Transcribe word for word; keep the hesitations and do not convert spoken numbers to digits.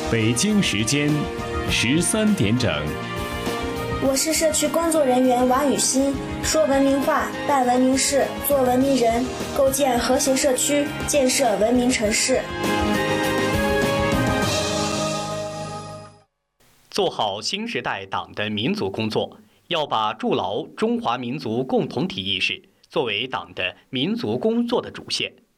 北京时间十三点整。 我是社区工作人员王雨欣，说文明话，办文明事，做文明人，构建和谐社区，建设文明城市。 做好新时代党的民族工作，要把筑牢中华民族共同体意识作为党的民族工作的主线。